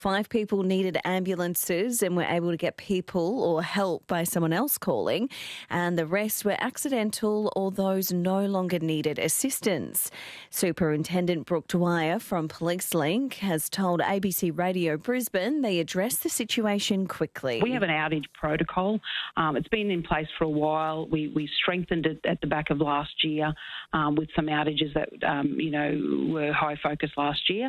5 people needed ambulances and were able to get people or help by someone else calling, and the rest were accidental or those no longer needed assistance. Superintendent Brooke Dwyer from Police Link has told ABC Radio Brisbane they addressed the situation quickly. We have an outage protocol. It's been in place for a while. We strengthened it at the back of last year with some outages that, were high focus last year,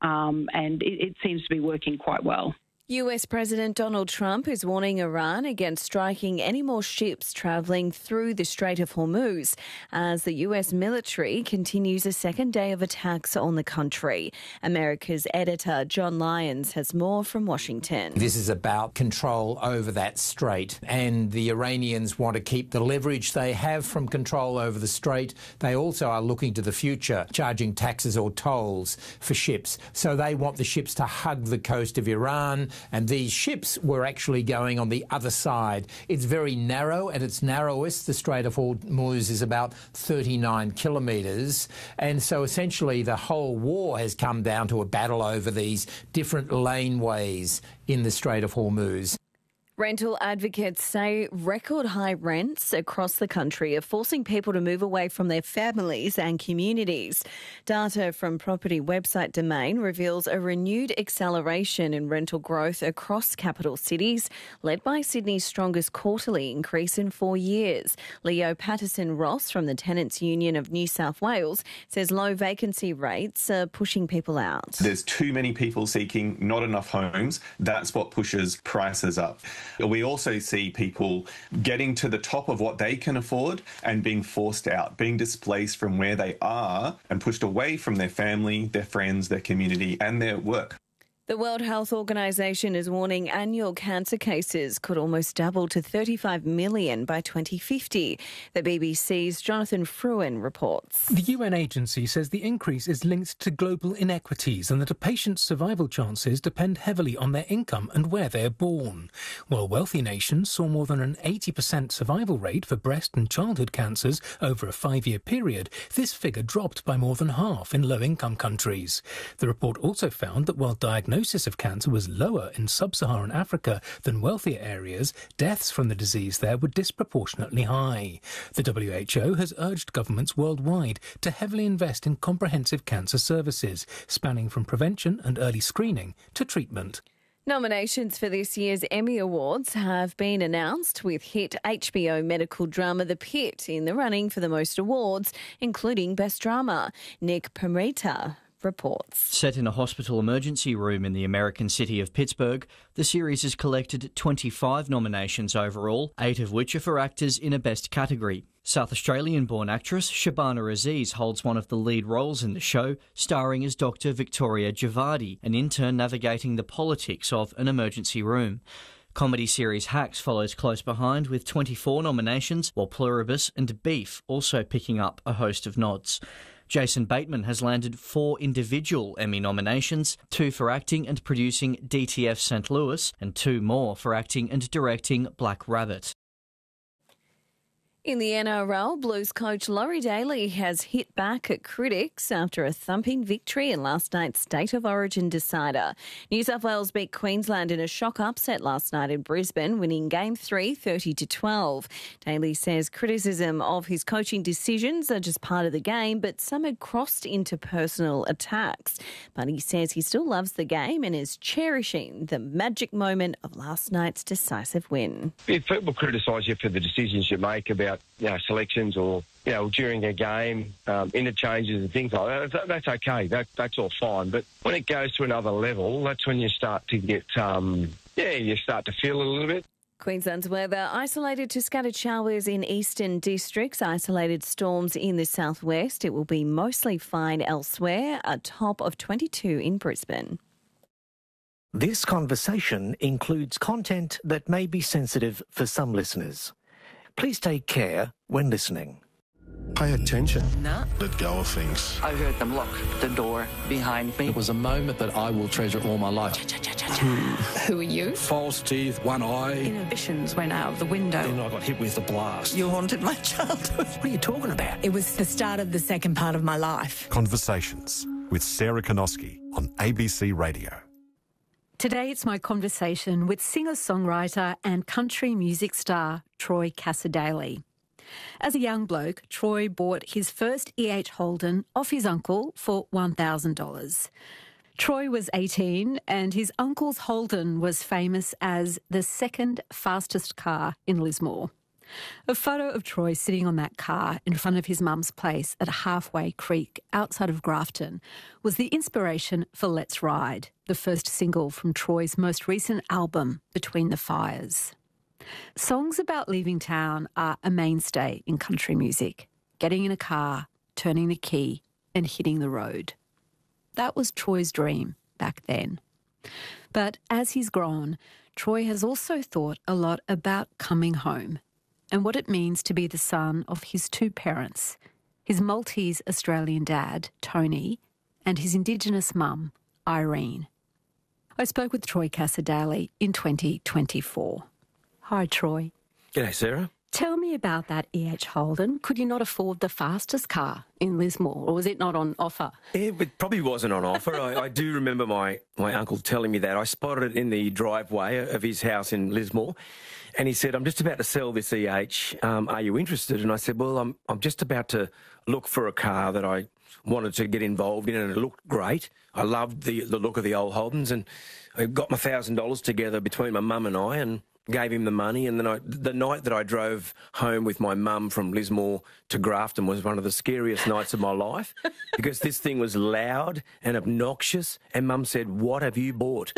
and it seems to be working quite well. US President Donald Trump is warning Iran against striking any more ships travelling through the Strait of Hormuz as the US military continues a second day of attacks on the country. America's editor John Lyons has more from Washington. This is about control over that strait, and the Iranians want to keep the leverage they have from control over the strait. They also are looking to the future, charging taxes or tolls for ships. So they want the ships to hug the coast of Iran. And these ships were actually going on the other side. It's very narrow. At its narrowest, the Strait of Hormuz is about 39 kilometres. And so essentially the whole war has come down to a battle over these different laneways in the Strait of Hormuz. Rental advocates say record high rents across the country are forcing people to move away from their families and communities. Data from property website Domain reveals a renewed acceleration in rental growth across capital cities, led by Sydney's strongest quarterly increase in 4 years. Leo Patterson-Ross from the Tenants Union of New South Wales says low vacancy rates are pushing people out. There's too many people seeking not enough homes. That's what pushes prices up. We also see people getting to the top of what they can afford and being forced out, being displaced from where they are and pushed away from their family, their friends, their community and their work. The World Health Organization is warning annual cancer cases could almost double to 35 million by 2050. The BBC's Jonathan Fruin reports. The UN agency says the increase is linked to global inequities and that a patient's survival chances depend heavily on their income and where they are born. While wealthy nations saw more than an 80% survival rate for breast and childhood cancers over a 5-year period, this figure dropped by more than half in low-income countries. The report also found that while diagnosis of cancer was lower in sub-Saharan Africa than wealthier areas, deaths from the disease there were disproportionately high. The WHO has urged governments worldwide to heavily invest in comprehensive cancer services, spanning from prevention and early screening to treatment. Nominations for this year's Emmy Awards have been announced, with hit HBO medical drama The Pit in the running for the most awards, including Best Drama. Nick Permita reports. Set in a hospital emergency room in the American city of Pittsburgh, the series has collected 25 nominations overall, 8 of which are for actors in a Best category. South Australian-born actress Shabana Aziz holds one of the lead roles in the show, starring as Dr. Victoria Javadi, an intern navigating the politics of an emergency room. Comedy series Hacks follows close behind with 24 nominations, while Pluribus and Beef also picking up a host of nods. Jason Bateman has landed 4 individual Emmy nominations, 2 for acting and producing DTF St. Louis, and 2 more for acting and directing Black Rabbit. In the NRL, Blues coach Laurie Daly has hit back at critics after a thumping victory in last night's State of Origin decider. New South Wales beat Queensland in a shock upset last night in Brisbane, winning Game 3 30-12. Daly says criticism of his coaching decisions are just part of the game, but some had crossed into personal attacks. But he says he still loves the game and is cherishing the magic moment of last night's decisive win. If people criticise you for the decisions you make about selections or during a game, interchanges and things like that, that's okay. That's all fine. But when it goes to another level, that's when you start to get, you start to feel it a little bit. Queensland's weather isolated to scattered showers in eastern districts, isolated storms in the southwest. It will be mostly fine elsewhere, a top of 22 in Brisbane. This conversation includes content that may be sensitive for some listeners. Please take care when listening. Pay attention. No. Let go of things. I heard them lock the door behind me. It was a moment that I will treasure all my life. Who are you? False teeth, one eye. Inhibitions went out of the window. Then I got hit with the blast. You haunted my childhood. What are you talking about? It was the start of the second part of my life. Conversations with Sarah Konoski on ABC Radio. Today it's my conversation with singer-songwriter and country music star Troy Cassar-Daley. As a young bloke, Troy bought his first E.H. Holden off his uncle for $1,000. Troy was 18 and his uncle's Holden was famous as the second fastest car in Lismore. A photo of Troy sitting on that car in front of his mum's place at Halfway Creek outside of Grafton was the inspiration for Let's Ride, the first single from Troy's most recent album, Between the Fires. Songs about leaving town are a mainstay in country music, getting in a car, turning the key and hitting the road. That was Troy's dream back then. But as he's grown, Troy has also thought a lot about coming home and what it means to be the son of his two parents, his Maltese Australian dad, Tony, and his Indigenous mum, Irene. I spoke with Troy Cassar-Daley in 2024. Hi, Troy. G'day, Sarah. Tell me about that E.H. Holden. Could you not afford the fastest car in Lismore, or was it not on offer? It probably wasn't on offer. I do remember my uncle telling me that. I spotted it in the driveway of his house in Lismore, and he said, "I'm just about to sell this E.H. Are you interested?" And I said, "Well, I'm just about to look for a car that I wanted to get involved in, and it looked great. I loved the look of the old Holdens, and I got my $1,000 together between my mum and I, and gave him the money, and then the night that I drove home with my mum from Lismore to Grafton was one of the scariest nights of my life because this thing was loud and obnoxious, and Mum said, "What have you bought?"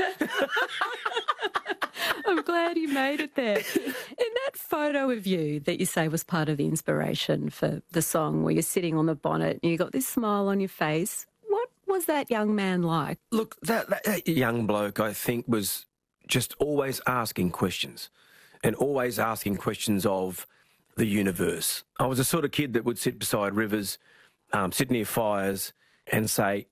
I'm glad you made it there. In that photo of you that you say was part of the inspiration for the song, where you're sitting on the bonnet and you got this smile on your face, what was that young man like? Look, that young bloke, I think, was just always asking questions and always asking questions of the universe. I was the sort of kid that would sit beside rivers, sit near fires and say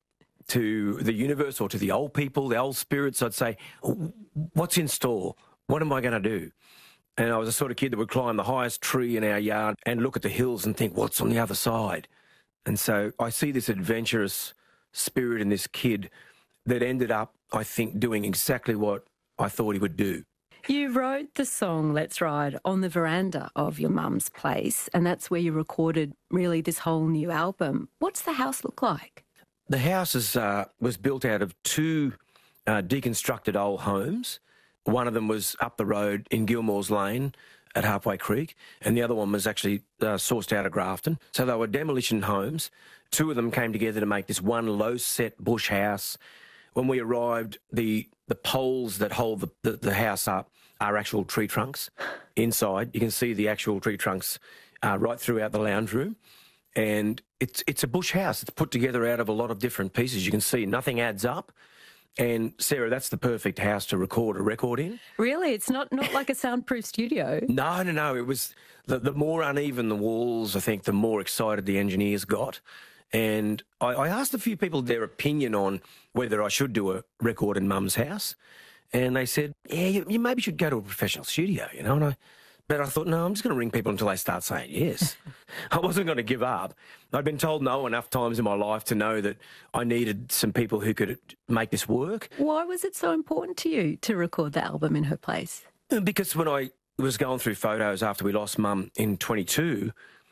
to the universe or to the old people, the old spirits, I'd say, "What's in store? What am I going to do?" And I was the sort of kid that would climb the highest tree in our yard and look at the hills and think, "What's on the other side?" And so I see this adventurous spirit in this kid that ended up, I think, doing exactly what I thought he would do. You wrote the song Let's Ride on the veranda of your mum's place, and that's where you recorded really this whole new album. What's the house look like? The house was built out of two deconstructed old homes. One of them was up the road in Gilmore's Lane at Halfway Creek, and the other one was actually sourced out of Grafton. So they were demolition homes. Two of them came together to make this one low-set bush house. When we arrived, the poles that hold the house up are actual tree trunks inside. You can see the actual tree trunks right throughout the lounge room. And it's a bush house. It's put together out of a lot of different pieces. You can see nothing adds up. And, Sarah, that's the perfect house to record a record in. Really? It's not like a soundproof studio? No. It was the more uneven the walls, I think, the more excited the engineers got. And I asked a few people their opinion on whether I should do a record in Mum's house. And they said, "Yeah, you maybe should go to a professional studio, you know." But I thought, no, I'm just going to ring people until they start saying yes. I wasn't going to give up. I'd been told no enough times in my life to know that I needed some people who could make this work. Why was it so important to you to record the album in her place? Because when I was going through photos after we lost Mum in 22,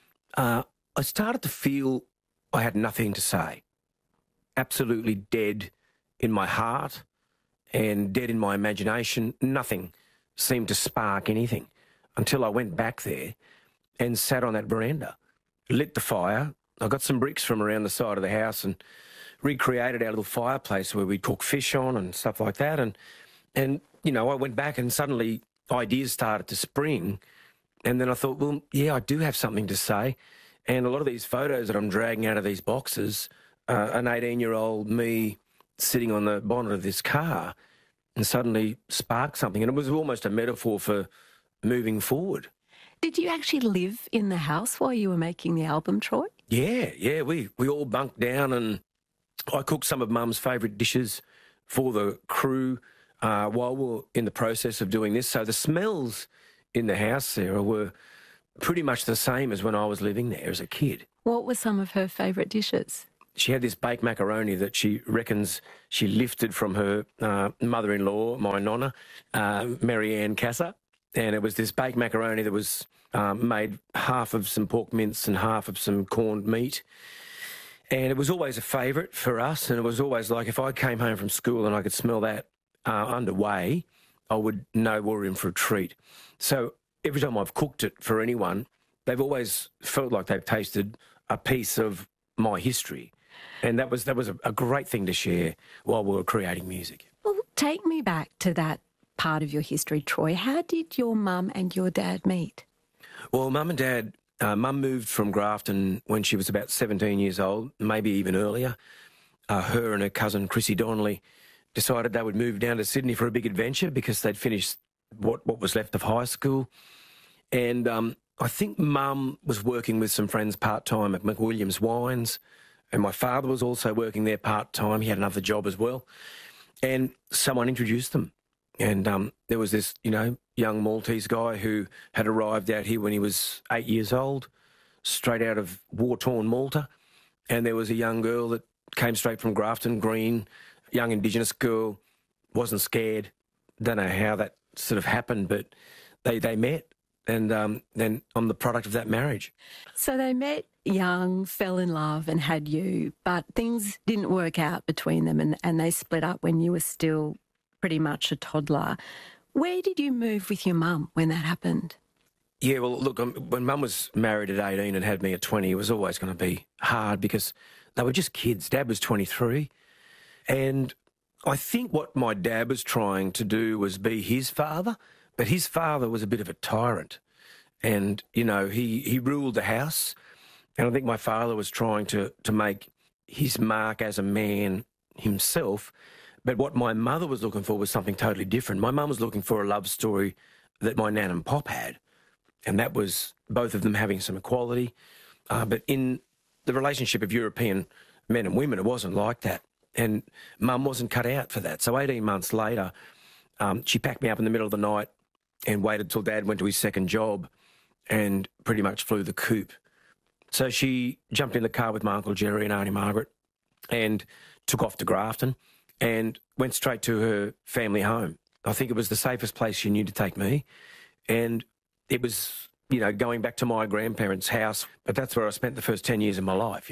I started to feel I had nothing to say. Absolutely dead in my heart and dead in my imagination. Nothing seemed to spark anything until I went back there and sat on that veranda, lit the fire. I got some bricks from around the side of the house and recreated our little fireplace where we cook fish on and stuff like that. And you know, I went back and suddenly ideas started to spring. And then I thought, well, yeah, I do have something to say. And a lot of these photos that I'm dragging out of these boxes, an 18-year-old me sitting on the bonnet of this car, and suddenly sparked something. And it was almost a metaphor for moving forward. Did you actually live in the house while you were making the album, Troy? Yeah. We all bunked down, and I cooked some of Mum's favourite dishes for the crew while we were in the process of doing this. So the smells in the house, Sarah, were pretty much the same as when I was living there as a kid. What were some of her favourite dishes? she had this baked macaroni that she reckons she lifted from her mother-in-law, my nonna, Mary Ann Casser. And it was this baked macaroni that was made half of some pork mince and half of some corned meat. And it was always a favourite for us. And it was always like if I came home from school and I could smell that underway, I would know we're in for a treat. So every time I've cooked it for anyone, they've always felt like they've tasted a piece of my history. And that was a great thing to share while we were creating music. Well, take me back to that part of your history, Troy. How did your mum and your dad meet? Well, Mum and Dad, Mum moved from Grafton when she was about 17 years old, maybe even earlier. Her and her cousin, Chrissy Donnelly, decided they would move down to Sydney for a big adventure because they'd finished what was left of high school. And I think Mum was working with some friends part-time at McWilliams Wines, and my father was also working there part-time. He had another job as well. And someone introduced them. And there was this, young Maltese guy who had arrived out here when he was 8 years old, straight out of war-torn Malta. And there was a young girl that came straight from Grafton Green, young Indigenous girl, wasn't scared. Don't know how that sort of happened, but they met. And then I'm the product of that marriage. So they met young, fell in love and had you, but things didn't work out between them and they split up when you were still pretty much a toddler. Where did you move with your mum when that happened? Yeah, well, look, when Mum was married at 18 and had me at 20, it was always going to be hard because they were just kids. Dad was 23. And I think what my dad was trying to do was be his father, but his father was a bit of a tyrant. And, he ruled the house. And I think my father was trying to make his mark as a man himself. But what my mother was looking for was something totally different. My mum was looking for a love story that my nan and pop had. And that was both of them having some equality. But in the relationship of European men and women, it wasn't like that. And Mum wasn't cut out for that. So 18 months later, she packed me up in the middle of the night and waited till Dad went to his second job and pretty much flew the coop. So she jumped in the car with my Uncle Jerry and Auntie Margaret and took off to Grafton and went straight to her family home. I think it was the safest place she knew to take me. And it was, going back to my grandparents' house, but that's where I spent the first 10 years of my life,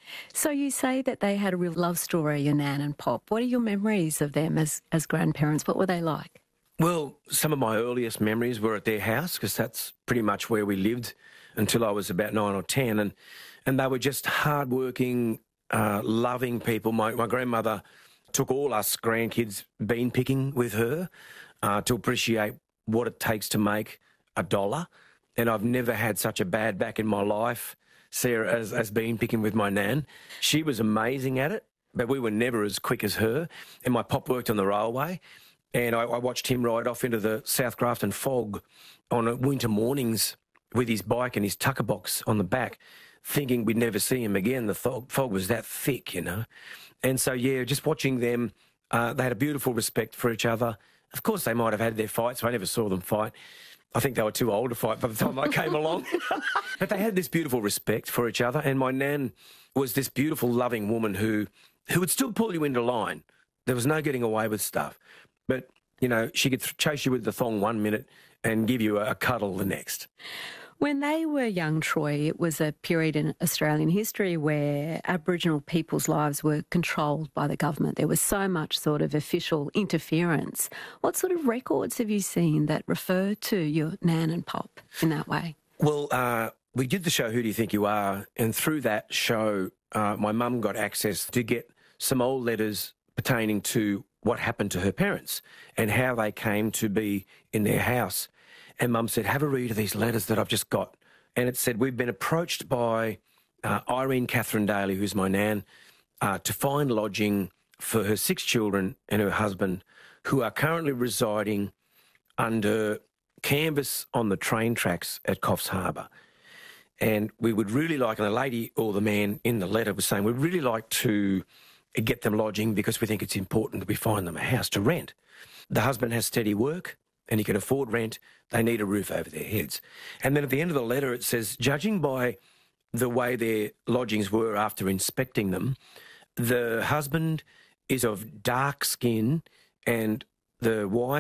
So you say that they had a real love story, your nan and pop. What are your memories of them as grandparents? What were they like? Well, some of my earliest memories were at their house because that's pretty much where we lived until I was about 9 or 10. And they were just hardworking, loving people. My grandmother took all us grandkids bean picking with her to appreciate what it takes to make $1. And I've never had such a bad back in my life, Sarah, as bean picking with my nan. She was amazing at it, but we were never as quick as her. And my pop worked on the railway, and I watched him ride off into the South Grafton fog on winter mornings with his bike and his tucker box on the back, thinking we'd never see him again. The fog was that thick, And so, just watching them, they had a beautiful respect for each other. Of course, they might have had their fights. I never saw them fight. I think they were too old to fight by the time I came along. But they had this beautiful respect for each other. And my nan was this beautiful, loving woman who would still pull you into line. There was no getting away with stuff. But, she could chase you with the thong 1 minute and give you a cuddle the next. When they were young, Troy, it was a period in Australian history where Aboriginal people's lives were controlled by the government. There was so much sort of official interference. What sort of records have you seen that refer to your nan and pop in that way? Well, we did the show Who Do You Think You Are? And through that show, my mum got access to get some old letters pertaining to what happened to her parents and how they came to be in their house. And Mum said, have a read of these letters that I've just got. And it said, we've been approached by Irene Catherine Daly, who's my nan, to find lodging for her 6 children and her husband, who are currently residing under canvas on the train tracks at Coffs Harbour. And we would really like, and the lady or the man in the letter was saying, we'd really like to get them lodging because we think it's important that we find them a house to rent. The husband has steady work and he can afford rent. They need a roof over their heads. And then at the end of the letter it says, judging by the way their lodgings were after inspecting them. The husband is of dark skin and the wife